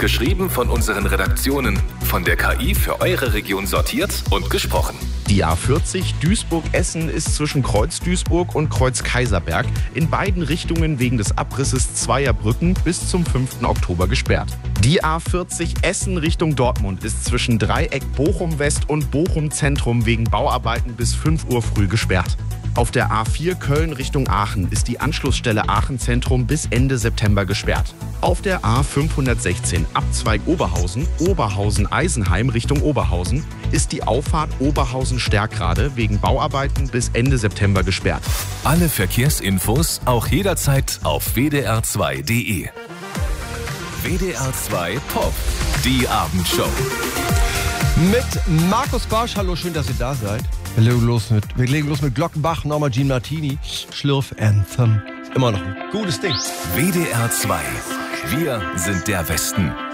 Geschrieben von unseren Redaktionen, von der KI für eure Region sortiert und gesprochen. Die A40 Duisburg-Essen ist zwischen Kreuz Duisburg und Kreuz Kaiserberg in beiden Richtungen wegen des Abrisses zweier Brücken bis zum 5. Oktober gesperrt. Die A40 Essen Richtung Dortmund ist zwischen Dreieck Bochum West und Bochum Zentrum wegen Bauarbeiten bis 5 Uhr früh gesperrt. Auf der A4 Köln Richtung Aachen ist die Anschlussstelle Aachen Zentrum bis Ende September gesperrt. Auf der A516 Abzweig Oberhausen, Oberhausen-Eisenheim Richtung Oberhausen ist die Auffahrt Oberhausen-Stärkrade wegen Bauarbeiten bis Ende September gesperrt. Alle Verkehrsinfos auch jederzeit auf wdr2.de. WDR2 Pop, die Abendshow. Mit Markus Barsch, hallo, schön, dass ihr da seid. Wir legen los mit Glockenbach, Norma Jean Martini, Schlürf Anthem. Immer noch ein gutes Ding. WDR 2. Wir sind der Westen.